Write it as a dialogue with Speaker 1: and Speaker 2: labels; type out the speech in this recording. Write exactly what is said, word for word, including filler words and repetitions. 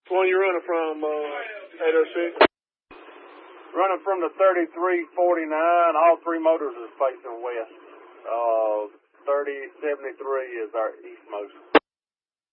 Speaker 1: Which one you running from, uh, eight oh six?
Speaker 2: Running from the thirty-three forty-nine, all three motors is facing west. Uh, thirty seventy-three is our eastmost.